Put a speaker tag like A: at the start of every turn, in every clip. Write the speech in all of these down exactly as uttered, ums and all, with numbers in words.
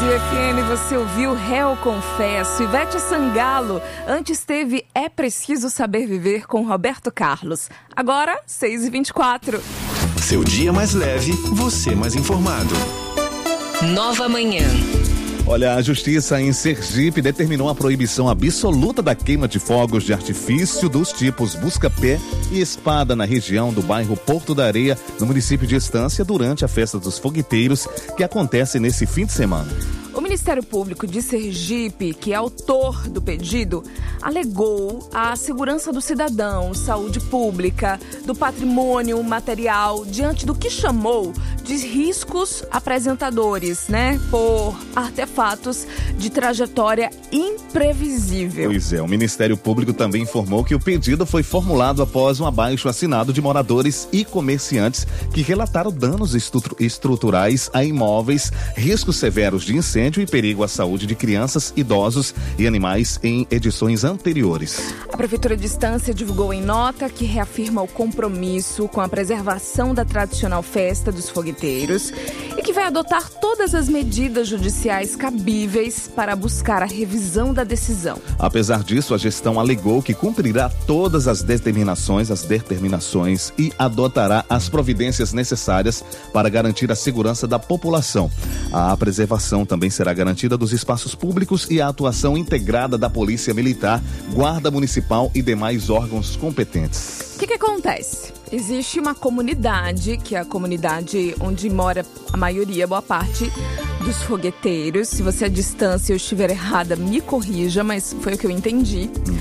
A: Brasil F M, você ouviu Réu Confesso. Ivete Sangalo. Antes teve É Preciso Saber Viver com Roberto Carlos. Agora, seis e vinte e quatro.
B: Seu dia mais leve, você mais informado.
C: Nova Manhã.
D: Olha, a justiça em Sergipe determinou a proibição absoluta da queima de fogos de artifício dos tipos Busca-Pé e Espada na região do bairro Porto da Areia, no município de Estância, durante a festa dos fogueteiros, que acontece nesse fim de semana.
A: O Ministério Público de Sergipe, que é autor do pedido, alegou a segurança do cidadão, saúde pública, do patrimônio material, diante do que chamou de riscos apresentadores, né, por artefatos de trajetória imprevisível.
D: Pois é, o Ministério Público também informou que o pedido foi formulado após um abaixo-assinado de moradores e comerciantes que relataram danos estru- estruturais a imóveis, riscos severos de incêndio e perigo à saúde de crianças, idosos e animais em edições anteriores.
A: A Prefeitura de Estância divulgou em nota que reafirma o compromisso com a preservação da tradicional festa dos fogueteiros e que vai adotar todas as medidas judiciais cabíveis para buscar a revisão da decisão.
D: Apesar disso, a gestão alegou que cumprirá todas as determinações, as determinações e adotará as providências necessárias para garantir a segurança da população. A preservação também será garantida dos espaços públicos e a atuação integrada da Polícia Militar, Guarda Municipal e demais órgãos competentes.
A: O que que acontece? Existe uma comunidade, que é a comunidade onde mora a maioria, boa parte dos fogueteiros. Se você é distância, eu estiver errada, me corrija, mas foi o que eu entendi. Hum.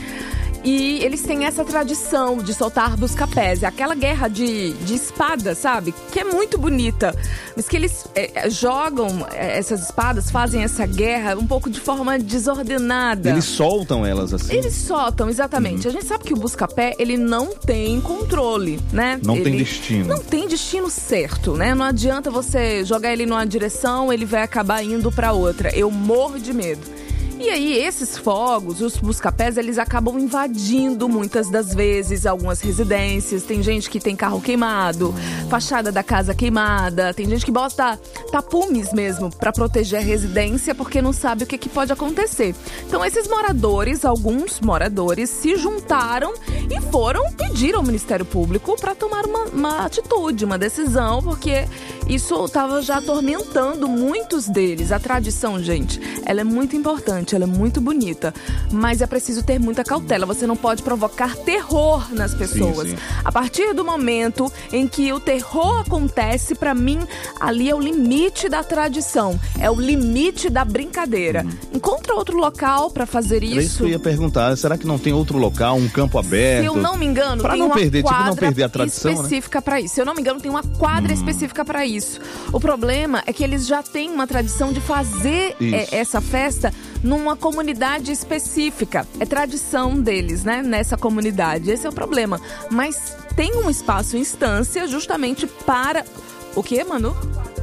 A: E eles têm essa tradição de soltar busca-pés, é aquela guerra de, de espada, sabe? Que é muito bonita, mas que eles é, jogam essas espadas, fazem essa guerra um pouco de forma desordenada.
D: Eles soltam elas assim?
A: Eles soltam, exatamente. Uhum. A gente sabe que o busca-pé, ele não tem controle, né?
D: Não
A: ele
D: tem destino.
A: Não tem destino certo, né? Não adianta você jogar ele numa direção, ele vai acabar indo pra outra. Eu morro de medo. E aí, esses fogos, os busca-pés, eles acabam invadindo muitas das vezes algumas residências. Tem gente que tem carro queimado, fachada da casa queimada. Tem gente que bota tapumes mesmo para proteger a residência porque não sabe o que, que pode acontecer. Então, esses moradores, alguns moradores, se juntaram e foram pedir ao Ministério Público para tomar uma, uma atitude, uma decisão, porque isso estava já atormentando muitos deles. A tradição, gente, ela é muito importante. Ela é muito bonita, mas é preciso ter muita cautela. Você não pode provocar terror nas pessoas.
D: Sim, sim.
A: A partir do momento em que o terror acontece, pra mim, ali é o limite da tradição, é o limite da brincadeira. Uhum. Encontra outro local pra fazer isso.
D: É isso que eu ia perguntar. Será que não tem outro local, um campo aberto?
A: Se eu não me engano,
D: pra
A: tem
D: não
A: uma
D: perder,
A: quadra
D: tipo, não perder a tradição,
A: específica, né? Pra isso. Se eu não me engano, tem uma quadra hum. específica pra isso. O problema é que eles já têm uma tradição de fazer é, essa festa numa comunidade específica. É tradição deles, né? Nessa comunidade. Esse é o problema. Mas tem um espaço instância justamente para... O quê, Manu?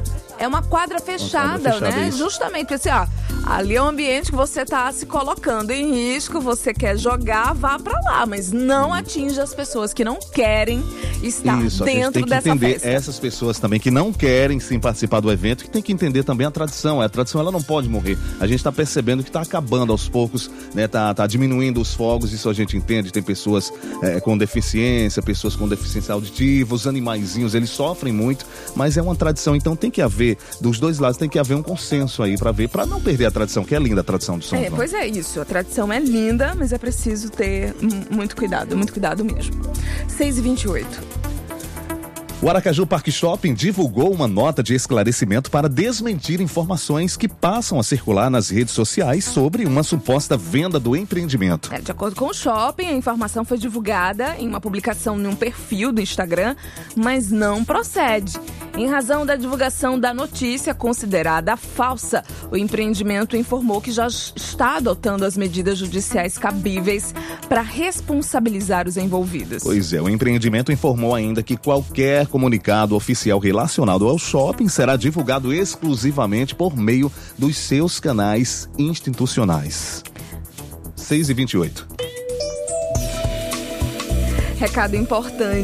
A: É uma quadra fechada, uma quadra fechada, né? Isso. Justamente, assim, ó, ali é um ambiente que você tá se colocando em risco, você quer jogar, vá pra lá, mas não atinja as pessoas que não querem estar
D: isso,
A: dentro dessa
D: festa. A gente tem que entender
A: festa.
D: essas pessoas também que não querem sim participar do evento, que tem que entender também a tradição. A tradição, ela não pode morrer. A gente tá percebendo que tá acabando aos poucos, né? Tá, tá diminuindo os fogos, isso a gente entende. Tem pessoas é, com deficiência, pessoas com deficiência auditiva, os animaizinhos, eles sofrem muito, mas é uma tradição, então tem que haver, dos dois lados tem que haver um consenso aí pra ver, pra não perder a tradição, que é linda a tradição do São
A: é,
D: João.
A: Pois é isso, a tradição é linda, mas é preciso ter muito cuidado, muito cuidado mesmo. seis e vinte e oito.
D: O Aracaju Park Shopping divulgou uma nota de esclarecimento para desmentir informações que passam a circular nas redes sociais sobre uma suposta venda do empreendimento.
A: É, de acordo com o shopping, a informação foi divulgada em uma publicação em um perfil do Instagram, mas não procede. Em razão da divulgação da notícia considerada falsa, o empreendimento informou que já está adotando as medidas judiciais cabíveis para responsabilizar os envolvidos.
D: Pois é, o empreendimento informou ainda que qualquer comunicado oficial relacionado ao shopping será divulgado exclusivamente por meio dos seus canais institucionais. seis e vinte e oito.
A: Recado importante.